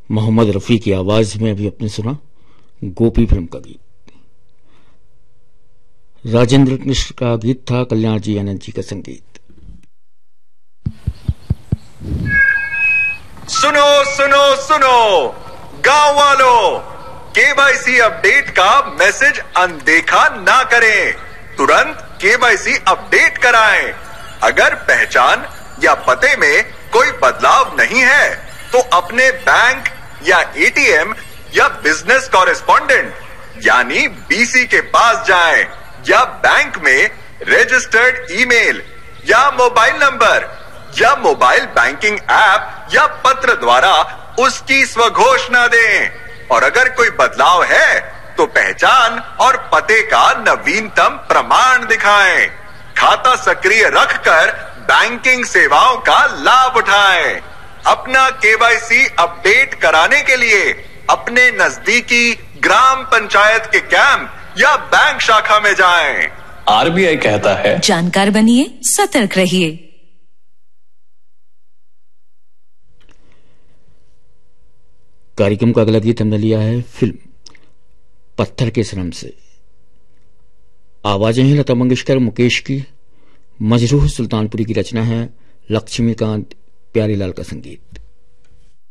मोहम्मद रफी की आवाज में अभी आपने सुना गोपी फिल्म का गीत। राजेंद्र मिश्र का गीत था, कल्याण जी आनंद जी का संगीत। सुनो सुनो सुनो गांव वालों, केवाईसी अपडेट का मैसेज अनदेखा ना करें, तुरंत केवाईसी अपडेट कराएं। अगर पहचान या पते में कोई बदलाव नहीं है तो अपने बैंक या एटीएम या बिजनेस कॉरेस्पॉन्डेंट यानी बीसी के पास जाएं या बैंक में रजिस्टर्ड ईमेल या मोबाइल नंबर या मोबाइल बैंकिंग ऐप या पत्र द्वारा उसकी स्वघोषणा दें। और अगर कोई बदलाव है तो पहचान और पते का नवीनतम प्रमाण दिखाएं। खाता सक्रिय रखकर बैंकिंग सेवाओं का लाभ उठाएं। अपना केवाईसी अपडेट कराने के लिए अपने नजदीकी ग्राम पंचायत के कैंप या बैंक शाखा में जाएं। आरबीआई कहता है, जानकार बनिए, सतर्क रहिए। कार्यक्रम का अगला गीत हमने लिया है फिल्म पत्थर के सनम से। आवाजें हैं लता मंगेशकर, मुकेश की, मजरूह सुल्तानपुरी की रचना है लक्ष्मीकांत प्यारीलाल का संगीत।